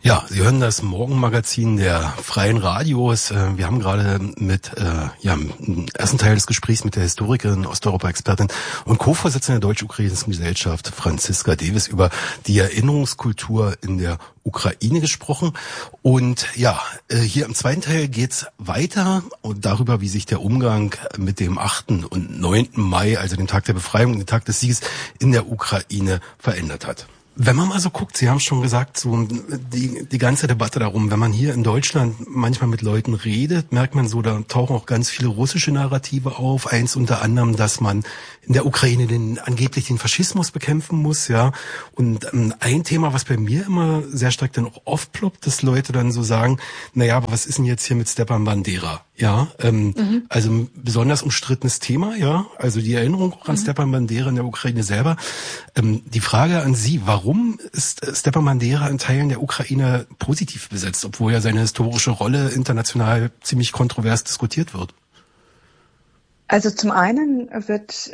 Ja, Sie hören das Morgenmagazin der Freien Radios. Wir haben gerade mit im ersten Teil des Gesprächs mit der Historikerin, Osteuropa-Expertin und Co-Vorsitzende der Deutsch-Ukrainischen Gesellschaft Franziska Davis über die Erinnerungskultur in der Ukraine gesprochen. Und ja, hier im zweiten Teil geht's weiter und darüber, wie sich der Umgang mit dem 8. und 9. Mai, also dem Tag der Befreiung und dem Tag des Sieges in der Ukraine verändert hat. Wenn man mal so guckt, Sie haben schon gesagt, so die ganze Debatte darum, wenn man hier in Deutschland manchmal mit Leuten redet, merkt man so, da tauchen auch ganz viele russische Narrative auf. Eins unter anderem, dass man in der Ukraine angeblich den Faschismus bekämpfen muss, ja. Und ein Thema, was bei mir immer sehr stark dann auch aufploppt, dass Leute dann so sagen, naja, aber was ist denn jetzt hier mit Stepan Bandera? Ja, also ein besonders umstrittenes Thema, ja. Also die Erinnerung auch an Stepan Bandera in der Ukraine selber. Die Frage an Sie, warum ist Stepan Bandera in Teilen der Ukraine positiv besetzt, obwohl ja seine historische Rolle international ziemlich kontrovers diskutiert wird? Also zum einen wird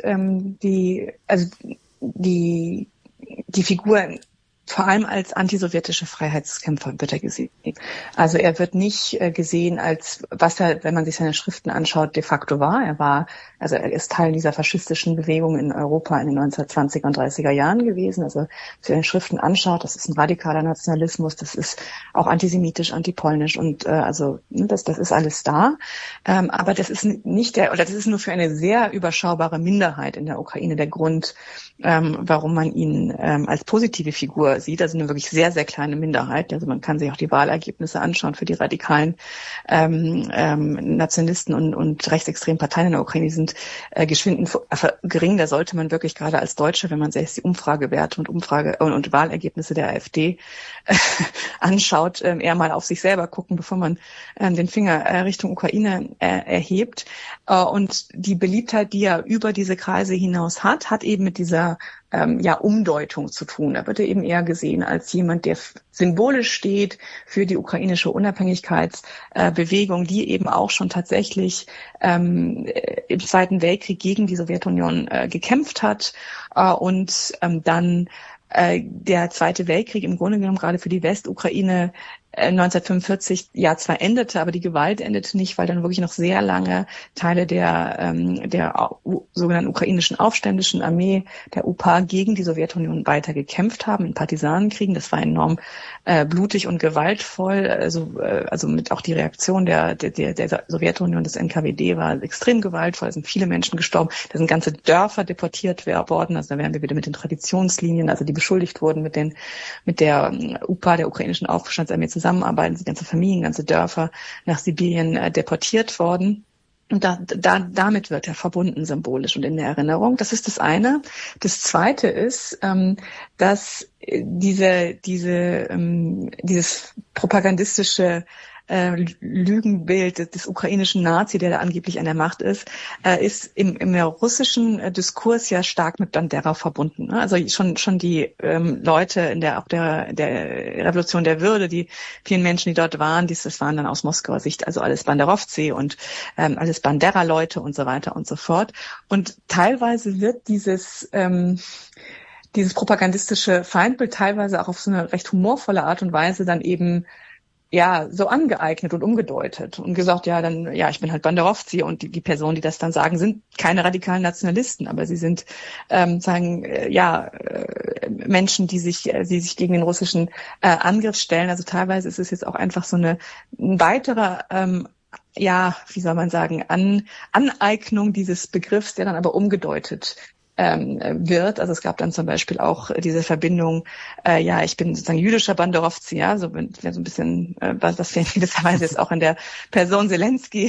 die Figur vor allem als antisowjetische Freiheitskämpfer wird er gesehen. Also er wird nicht gesehen als, was er, wenn man sich seine Schriften anschaut, de facto war. Er ist Teil dieser faschistischen Bewegung in Europa in den 1920er und 30er Jahren gewesen. Also, wenn man seine Schriften anschaut, das ist ein radikaler Nationalismus, das ist auch antisemitisch, antipolnisch und das ist alles da. Aber das ist nicht das ist nur für eine sehr überschaubare Minderheit in der Ukraine der Grund, warum man ihn als positive Figur sieht. Also eine wirklich sehr, sehr kleine Minderheit. Also man kann sich auch die Wahlergebnisse anschauen für die radikalen Nationalisten und rechtsextremen Parteien in der Ukraine. Die sind geschwind gering. Da sollte man wirklich gerade als Deutsche, wenn man sich die Umfragewerte und Wahlergebnisse der AfD anschaut, eher mal auf sich selber gucken, bevor man den Finger Richtung Ukraine erhebt. Und die Beliebtheit, die er über diese Kreise hinaus hat eben mit dieser Umdeutung zu tun. Da wird er eben eher gesehen als jemand, der symbolisch steht für die ukrainische Unabhängigkeitsbewegung, die eben auch schon tatsächlich im Zweiten Weltkrieg gegen die Sowjetunion gekämpft hat und dann der Zweite Weltkrieg im Grunde genommen gerade für die Westukraine 1945 ja zwar endete, aber die Gewalt endete nicht, weil dann wirklich noch sehr lange Teile der sogenannten ukrainischen aufständischen Armee, der UPA, gegen die Sowjetunion weiter gekämpft haben in Partisanenkriegen. Das war enorm blutig und gewaltvoll. Also mit auch die Reaktion der Sowjetunion, des NKWD war extrem gewaltvoll. Es sind viele Menschen gestorben. Da sind ganze Dörfer deportiert worden. Also da wären wir wieder mit den Traditionslinien, also die beschuldigt wurden mit der UPA, der ukrainischen Aufstandsarmee zusammenarbeiten, die ganze Familien, ganze Dörfer nach Sibirien deportiert worden. Und damit wird er verbunden symbolisch und in der Erinnerung. Das ist das eine. Das zweite ist, dass dieses propagandistische Lügenbild des ukrainischen Nazi, der da angeblich an der Macht ist im russischen Diskurs ja stark mit Bandera verbunden. Also schon die Leute in der Revolution der Würde, die vielen Menschen, die dort waren, das waren dann aus Moskauer Sicht also alles Banderowzi und alles Bandera-Leute und so weiter und so fort. Und teilweise wird dieses propagandistische Feindbild teilweise auch auf so eine recht humorvolle Art und Weise dann eben so angeeignet und umgedeutet und gesagt, ich bin halt Banderowzi und die Personen, die das dann sagen, sind keine radikalen Nationalisten, aber sie sind Menschen, die sich gegen den russischen Angriff stellen. Also teilweise ist es jetzt auch einfach so ein weiterer Aneignung dieses Begriffs, der dann aber umgedeutet wird. Also es gab dann zum Beispiel auch diese Verbindung, ich bin sozusagen jüdischer Banderowzi, so ein bisschen, was wir in gewisser Weise jetzt auch in der Person Zelensky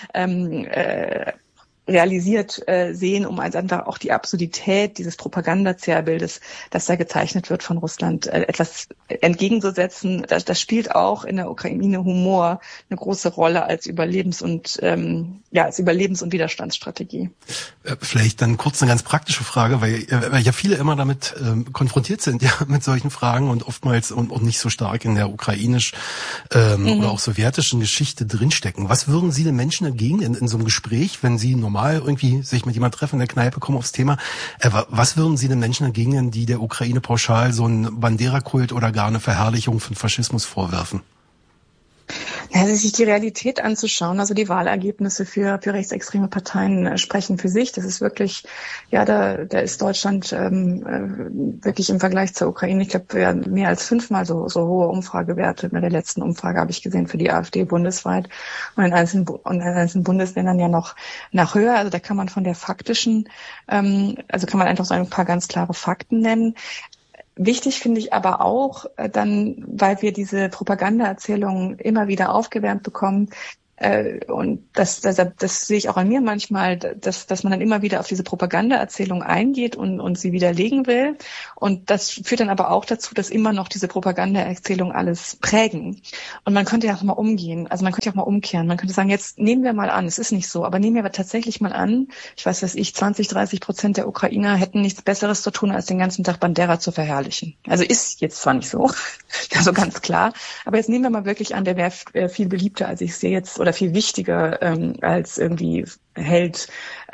realisiert sehen, um als einfach auch die Absurdität dieses Propagandazerrbildes, das da gezeichnet wird von Russland, etwas entgegenzusetzen. Das spielt auch in der Ukraine Humor eine große Rolle als Überlebens- und Widerstandsstrategie. Vielleicht dann kurz eine ganz praktische Frage, weil ja viele immer damit konfrontiert sind, mit solchen Fragen und oftmals und nicht so stark in der ukrainisch oder auch sowjetischen Geschichte drinstecken. Was würden Sie den Menschen entgegen in so einem Gespräch, wenn Sie normal normal irgendwie sich mit jemand treffen in der Kneipe, kommen aufs Thema. Was würden Sie den Menschen entgegnen, die der Ukraine pauschal so einen Bandera-Kult oder gar eine Verherrlichung von Faschismus vorwerfen? Ja, sich die Realität anzuschauen, also die Wahlergebnisse für rechtsextreme Parteien sprechen für sich. Das ist wirklich, ja, da ist Deutschland wirklich im Vergleich zur Ukraine, ich glaube, ja, mehr als 5-mal so hohe Umfragewerte. Bei der letzten Umfrage habe ich gesehen für die AfD bundesweit und in einzelnen Bundesländern ja noch höher. Also da kann man von der faktischen, also kann man einfach so ein paar ganz klare Fakten nennen. Wichtig finde ich aber auch dann, weil wir diese Propagandaerzählungen immer wieder aufgewärmt bekommen, und das sehe ich auch an mir manchmal, dass man dann immer wieder auf diese Propagandaerzählung eingeht und sie widerlegen will. Und das führt dann aber auch dazu, dass immer noch diese Propagandaerzählung alles prägen. Und man könnte ja auch mal umgehen, also man könnte ja auch mal umkehren. Man könnte sagen, jetzt nehmen wir mal an, es ist nicht so, aber nehmen wir aber tatsächlich mal an, ich weiß, dass 20-30% der Ukrainer hätten nichts Besseres zu tun, als den ganzen Tag Bandera zu verherrlichen. Also ist jetzt zwar nicht so, also ganz klar, aber jetzt nehmen wir mal wirklich an, der wäre viel beliebter, als ich sehe jetzt, oder viel wichtiger als irgendwie Held,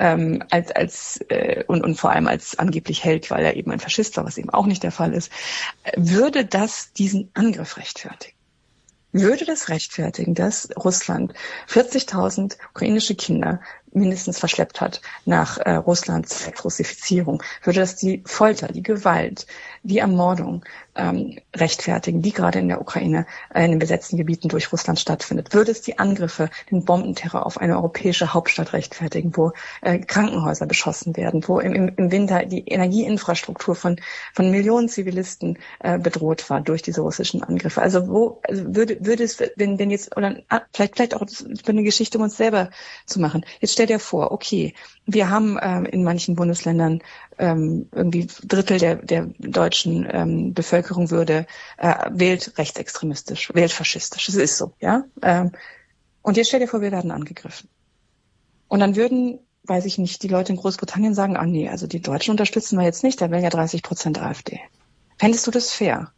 und vor allem als angeblich Held, weil er eben ein Faschist war, was eben auch nicht der Fall ist, würde das diesen Angriff rechtfertigen? Würde das rechtfertigen, dass Russland 40.000 ukrainische Kinder mindestens verschleppt hat nach Russlands Russifizierung? Würde das die Folter, die Gewalt, die Ermordung rechtfertigen, die gerade in der Ukraine, in den besetzten Gebieten durch Russland stattfindet? Würde es die Angriffe, den Bombenterror auf eine europäische Hauptstadt rechtfertigen, wo Krankenhäuser beschossen werden, wo im Winter die Energieinfrastruktur von Millionen Zivilisten bedroht war durch diese russischen Angriffe? Also würde es, wenn jetzt, oder vielleicht auch für eine Geschichte, um uns selber zu machen. Jetzt stell dir vor, okay, wir haben in manchen Bundesländern irgendwie Drittel der deutschen Bevölkerung wählt rechtsextremistisch, wählt faschistisch. Das ist so, ja. Und jetzt stell dir vor, wir werden angegriffen. Und dann würden, weiß ich nicht, die Leute in Großbritannien sagen, nee, also die Deutschen unterstützen wir jetzt nicht, da wären ja 30% AfD. Fändest du das fair?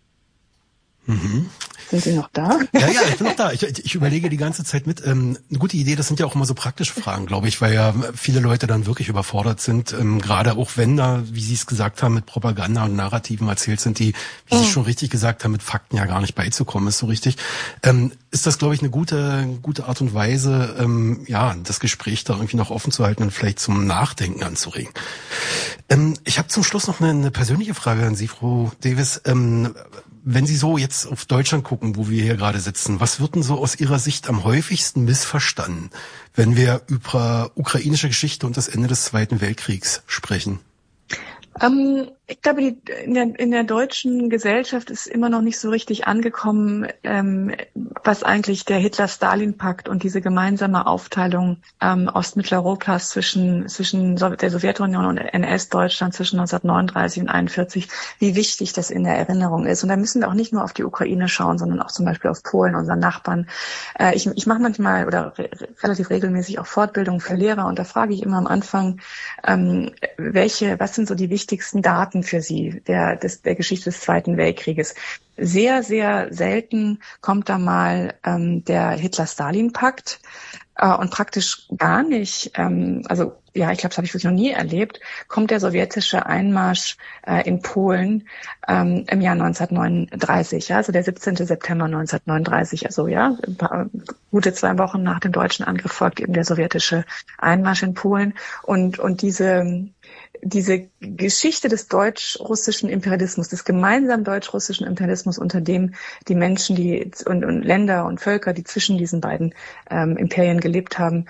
Mhm. Sind Sie noch da? Ja, ich bin noch da. Ich überlege die ganze Zeit mit. Eine gute Idee, das sind ja auch immer so praktische Fragen, glaube ich, weil ja viele Leute dann wirklich überfordert sind, gerade auch wenn da, wie Sie es gesagt haben, mit Propaganda und Narrativen erzählt sind, die, wie Sie schon richtig gesagt haben, mit Fakten ja gar nicht beizukommen, ist so richtig. Ist das, glaube ich, eine gute Art und Weise, das Gespräch da irgendwie noch offen zu halten und vielleicht zum Nachdenken anzuregen. Ich habe zum Schluss noch eine persönliche Frage an Sie, Frau Davis. Wenn Sie so jetzt auf Deutschland gucken, wo wir hier gerade sitzen, was wird denn so aus Ihrer Sicht am häufigsten missverstanden, wenn wir über ukrainische Geschichte und das Ende des Zweiten Weltkriegs sprechen? Ich glaube, in der deutschen Gesellschaft ist immer noch nicht so richtig angekommen, was eigentlich der Hitler-Stalin-Pakt und diese gemeinsame Aufteilung Ostmitteleuropas zwischen der Sowjetunion und NS-Deutschland zwischen 1939 und 1941, wie wichtig das in der Erinnerung ist. Und da müssen wir auch nicht nur auf die Ukraine schauen, sondern auch zum Beispiel auf Polen, unseren Nachbarn. Ich mache manchmal oder relativ regelmäßig auch Fortbildungen für Lehrer und da frage ich immer am Anfang, was sind so die wichtigsten Daten für Sie der Geschichte des Zweiten Weltkrieges? Sehr, sehr selten kommt da mal der Hitler-Stalin-Pakt und praktisch gar nicht, ich glaube, das habe ich wirklich noch nie erlebt, kommt der sowjetische Einmarsch in Polen im Jahr 1939, also der 17. September 1939, gute 2 Wochen nach dem deutschen Angriff folgt eben der sowjetische Einmarsch in Polen und diese Geschichte des deutsch-russischen Imperialismus, des gemeinsamen deutsch-russischen Imperialismus, unter dem die Menschen, und Länder und Völker, die zwischen diesen beiden Imperien gelebt haben,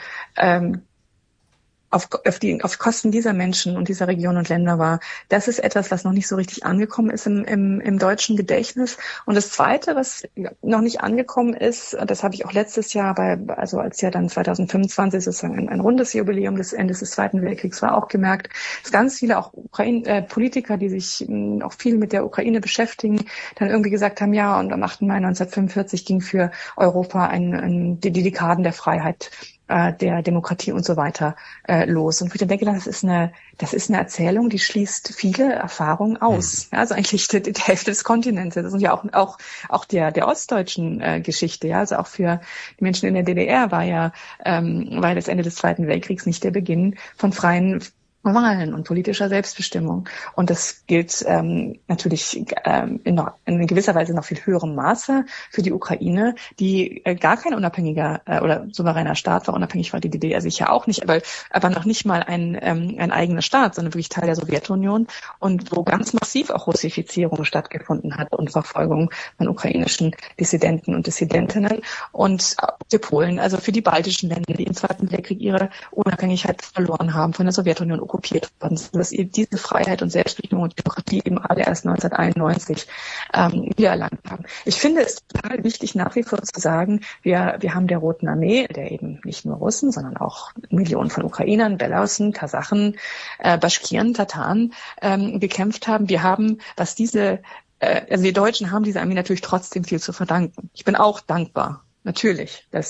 auf Kosten dieser Menschen und dieser Region und Länder war. Das ist etwas, was noch nicht so richtig angekommen ist im deutschen Gedächtnis. Und das Zweite, was noch nicht angekommen ist, das habe ich auch letztes Jahr als ja dann 2025 sozusagen ein rundes Jubiläum des Endes des Zweiten Weltkriegs war, auch gemerkt, dass ganz viele auch Politiker, die sich auch viel mit der Ukraine beschäftigen, dann irgendwie gesagt haben, ja, und am 8. Mai 1945 ging für Europa die Dekaden der Freiheit der Demokratie und so weiter los. Und ich denke, das ist eine Erzählung, die schließt viele Erfahrungen aus. Ja, also eigentlich die Hälfte des Kontinents. Das ist ja auch der ostdeutschen Geschichte. Ja, also auch für die Menschen in der DDR war das Ende des Zweiten Weltkriegs nicht der Beginn von freien Wahlen und politischer Selbstbestimmung. Und das gilt natürlich in gewisser Weise noch viel höherem Maße für die Ukraine, die gar kein unabhängiger oder souveräner Staat war. Unabhängig war die DDR sicher auch nicht, aber noch nicht mal ein eigener Staat, sondern wirklich Teil der Sowjetunion und wo ganz massiv auch Russifizierung stattgefunden hat und Verfolgung von ukrainischen Dissidenten und Dissidentinnen. Und für Polen, also für die baltischen Länder, die im Zweiten Weltkrieg ihre Unabhängigkeit verloren haben, von der Sowjetunion okkupiert worden sind, dass eben diese Freiheit und Selbstbestimmung und Demokratie eben alle erst 1991 wiedererlangt haben. Ich finde es total wichtig, nach wie vor zu sagen, wir haben der Roten Armee, der eben nicht nur Russen, sondern auch Millionen von Ukrainern, Belarusen, Kasachen, Baschkiren, Tataren gekämpft haben. Wir haben, also die Deutschen haben dieser Armee natürlich trotzdem viel zu verdanken. Ich bin auch dankbar. Natürlich, dass